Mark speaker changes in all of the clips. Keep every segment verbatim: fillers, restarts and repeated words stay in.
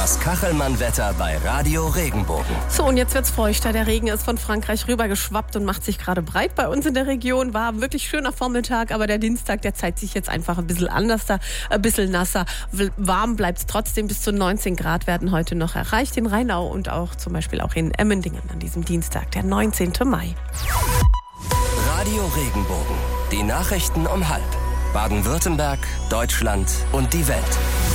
Speaker 1: Das Kachelmann-Wetter bei Radio Regenbogen.
Speaker 2: So, und jetzt wird's feuchter. Der Regen ist von Frankreich rübergeschwappt und macht sich gerade breit bei uns in der Region. War ein wirklich schöner Vormittag, aber der Dienstag, der zeigt sich jetzt einfach ein bisschen anders da, ein bisschen nasser. Warm bleibt's trotzdem, bis zu neunzehn Grad werden heute noch erreicht in Rheinau und auch zum Beispiel auch in Emmendingen an diesem Dienstag, der neunzehnten Mai.
Speaker 1: Radio Regenbogen. Die Nachrichten um halb. Baden-Württemberg, Deutschland und die Welt.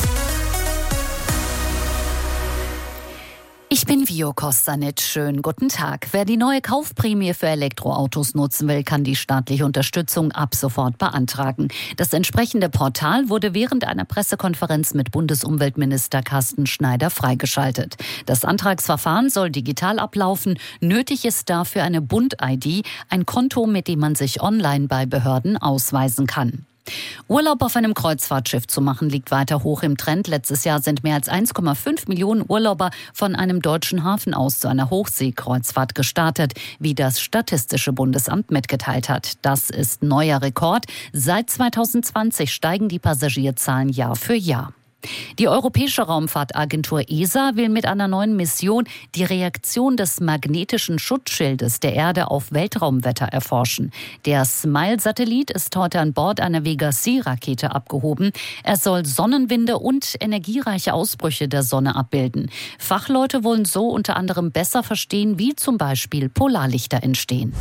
Speaker 3: Ich bin Vio Kostanic. Schönen guten Tag. Wer die neue Kaufprämie für Elektroautos nutzen will, kann die staatliche Unterstützung ab sofort beantragen. Das entsprechende Portal wurde während einer Pressekonferenz mit Bundesumweltminister Carsten Schneider freigeschaltet. Das Antragsverfahren soll digital ablaufen. Nötig ist dafür eine Bund-I D, ein Konto, mit dem man sich online bei Behörden ausweisen kann. Urlaub auf einem Kreuzfahrtschiff zu machen, liegt weiter hoch im Trend. Letztes Jahr sind mehr als eins Komma fünf Millionen Urlauber von einem deutschen Hafen aus zu einer Hochseekreuzfahrt gestartet, wie das Statistische Bundesamt mitgeteilt hat. Das ist neuer Rekord. Seit zweitausendzwanzig steigen die Passagierzahlen Jahr für Jahr. Die Europäische Raumfahrtagentur E S A will mit einer neuen Mission die Reaktion des magnetischen Schutzschildes der Erde auf Weltraumwetter erforschen. Der SMILE-Satellit ist heute an Bord einer Vega-C-Rakete abgehoben. Er soll Sonnenwinde und energiereiche Ausbrüche der Sonne abbilden. Fachleute wollen so unter anderem besser verstehen, wie zum Beispiel Polarlichter entstehen.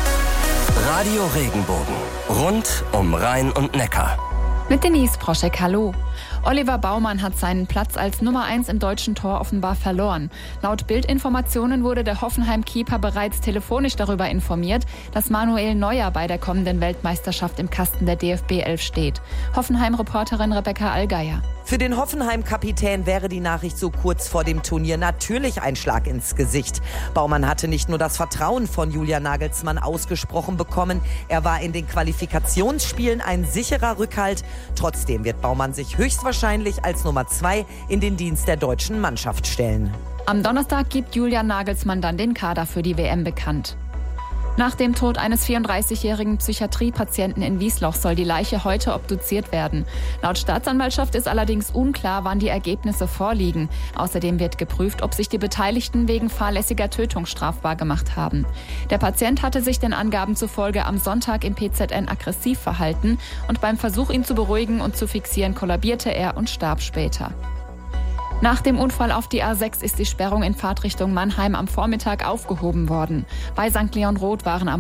Speaker 1: Radio Regenbogen. Rund um Rhein und Neckar.
Speaker 4: Mit Denise Proschek, hallo. Oliver Baumann hat seinen Platz als Nummer eins im deutschen Tor offenbar verloren. Laut Bild-Informationen wurde der Hoffenheim-Keeper bereits telefonisch darüber informiert, dass Manuel Neuer bei der kommenden Weltmeisterschaft im Kasten der D F B elf steht. Hoffenheim-Reporterin Rebecca Allgeier.
Speaker 5: Für den Hoffenheim-Kapitän wäre die Nachricht so kurz vor dem Turnier natürlich ein Schlag ins Gesicht. Baumann hatte nicht nur das Vertrauen von Julian Nagelsmann ausgesprochen bekommen, er war in den Qualifikationsspielen ein sicherer Rückhalt. Trotzdem wird Baumann sich höchstwahrscheinlich als Nummer zwei in den Dienst der deutschen Mannschaft stellen.
Speaker 4: Am Donnerstag gibt Julian Nagelsmann dann den Kader für die W M bekannt. Nach dem Tod eines vierunddreißigjährigen Psychiatriepatienten in Wiesloch soll die Leiche heute obduziert werden. Laut Staatsanwaltschaft ist allerdings unklar, wann die Ergebnisse vorliegen. Außerdem wird geprüft, ob sich die Beteiligten wegen fahrlässiger Tötung strafbar gemacht haben. Der Patient hatte sich den Angaben zufolge am Sonntag im P Z N aggressiv verhalten und beim Versuch, ihn zu beruhigen und zu fixieren, kollabierte er und starb später. Nach dem Unfall auf die A sechs ist die Sperrung in Fahrtrichtung Mannheim am Vormittag aufgehoben worden. Bei Sankt Leon Roth waren am